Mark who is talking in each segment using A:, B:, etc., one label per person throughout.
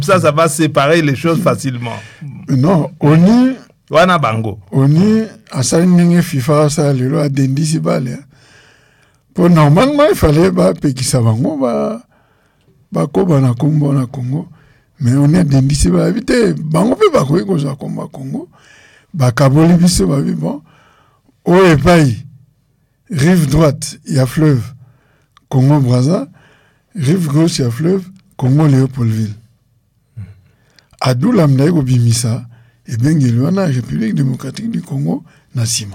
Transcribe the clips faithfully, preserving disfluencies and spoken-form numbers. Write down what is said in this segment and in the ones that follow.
A: Ça, ça va séparer les choses facilement.
B: Non, on y...
A: Wana bango.
B: On y... À ça, il FIFA, ça, le loi d'Indy, pour normalement, il fallait bah, Peki Savango, bah, bah, Koba na Congo, na Congo. Mais on est d'Indy, bah, éviter. Bango peut pas courir comme ça, comme Congo. Bah, Kaboli, biso, bah, bon. Oh, et paille. Rive droite, il y a fleuve. Congo-Brazza. Rive gauche, il y a fleuve. Congo-Léopoldville. À d'où l'amnaï au Bimisa, et bien, il y a la République démocratique du Congo, Nassima.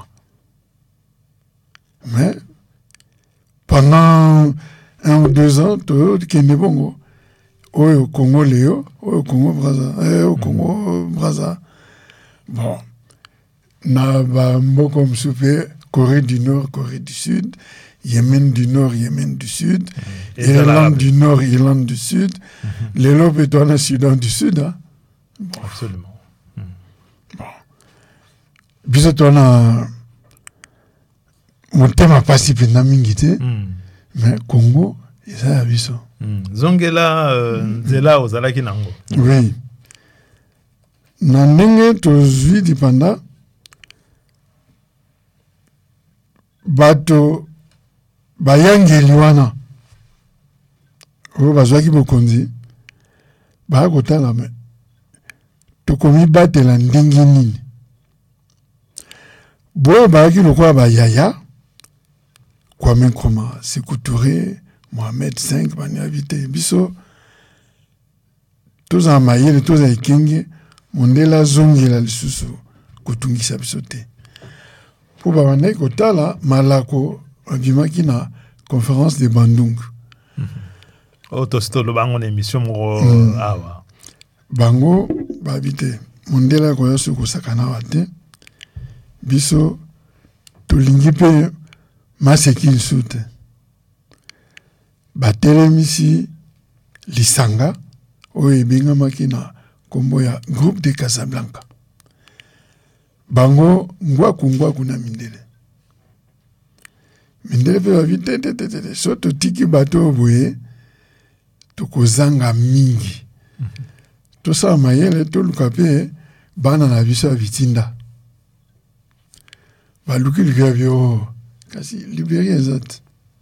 B: Mais, pendant un ou deux ans, tout le monde qui est bon, au Congo Léo, au Congo Brazza, au Congo Brazza. Bon, na ba comme super Corée du Nord, Corée du Sud, Yémen du Nord, Yémen du Sud, Irlande du Nord, Irlande du Sud, les lobes et toi, Soudan du Sud, hein.
A: Bon. Absolument. Mm.
B: Bon. Bisous, on a mon thème a passé pendant mingité, mais Congo, ils ont vu ça.
A: Zongela, Zela, Ozalaki Nango.
B: Oui. Nanenge to zui di panda, bato bayangeli wana, o bazwaki bokonzi, ba kotala me. Tokomi batela ndingi nini. Bo baaki lokwa ba yaya, Kwame Nkrumah, Sékou Touré, Mohamed cinq, bani habité biso, tous en maïle, tous en ikingi, mondela zongi la lisusu, kutungisa biso te. Pour babane kotala, malako, abimaki na conférence de Bandung.
A: Otosto lo bango émission mo awa.
B: Bango, babité, mondela koya su kusakana wate, biso, tolingi pe, maseki nsute. Batelemisi lisanga oye binga makina kombo ya groupe de Casablanca. Bango ngwaku ngwaku na mindele. Mindele pe bavite te te te soto tiki bato boye tokozanga mingi. Tosa mayele to lukape bana na biso vitinda. Baluki lugavyo kasi Libéria zat.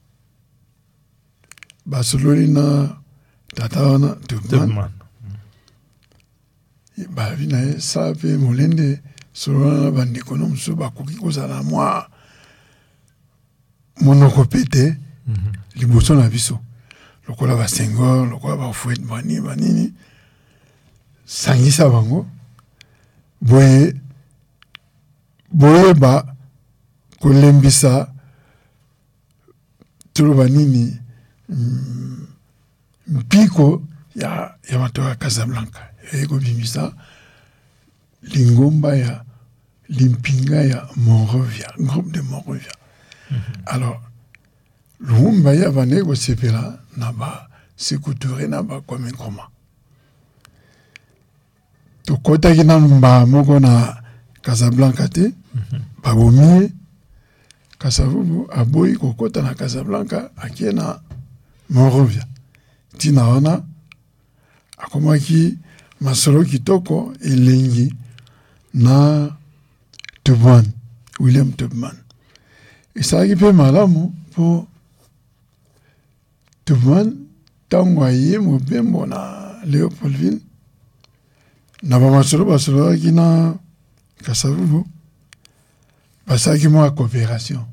B: Barcelona, Tatawana, Tubman. Bavina, Sape, Molende, Solana, Bandikonom, Sobakuki, Kozala, moi, monokopete, Liboson Abiso. Le Kola va Senghor, le Kola va Fouet, Bani, Banini, Sangisa Bango, Boye, Boye, Ba, Kolembisa, Tulobanini, Mpiko ya ya watu wa Casablanca ego bimisa lingomba ya limpinga ya Monrovia, groupe de Monrovia. Mm -hmm. Alors lumba ya banego sepela na ba Sékou Touré na ba Kwame Nkrumah. To kota kina mba moko na Casablanca te, mm -hmm. ba bomi Kasavubu aboyi kokota na Casablanca akiena Monrovia. Tina wana, akomaki masolo kitoko elengi na Tubman, William Tubman. Esaki pe malamu po Tubman tango aye mobembo na Léopoldville. Na ba masolo basolo aki na Kasavubu. Basaki mo a coopération.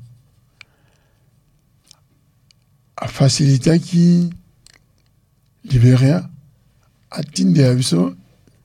B: A facilité qui Libéria a tindi aviso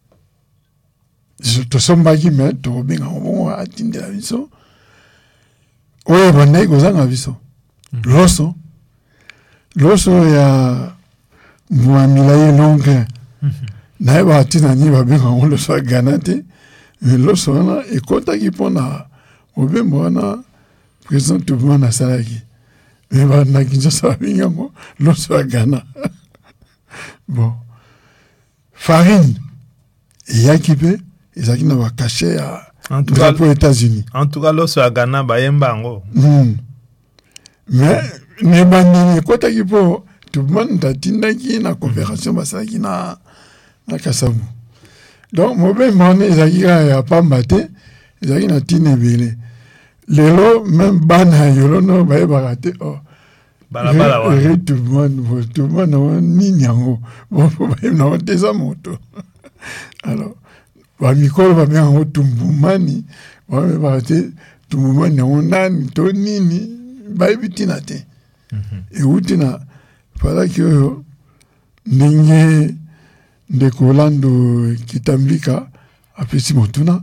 B: to sombaki me to benga ngo a tindi aviso oye bande kozanga aviso loso loso ya mwamila ye longue na ba tina ni ba benga ngo loso ganate loso na ekota ki pona obembo na président Tubman na salaki mais ba na kinja sa benga ngo loso gana. Bon. Farine. Et Yakipe, ils ont caché à drapeau aux États-Unis.
A: En tout cas, l'os à Ghana, Bayembango.
B: Mais, mais, mais, quoi t'as dit pour tout le monde, t'as dit na coopération, bah ça qui na na Kasamu. Donc mobemba wana ezalaki kaka ya pamba te ezalaki na ntina ebele lelo même bana yolo no bayebaka te oh
A: balabala wana
B: tout le monde tout le monde nini yango bayebna teza moto alors bamikolo babengaka yango tumbumani bayebaka te tumbumani yango nani to nini bayebi ntina te euti na falaki oyo ndenge ndeko Lando Kitambika apesi motuna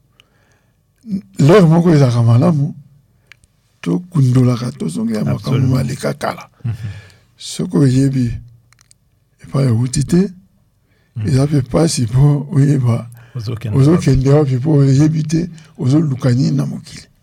B: lere moko ezalaka malamu tokundolaka tozongela makambo maleka kala soki oyebi epai euti te eza mpe mpasi mpo oyeba ozokende wapi mpo oyebi te ozoluka nini na mokili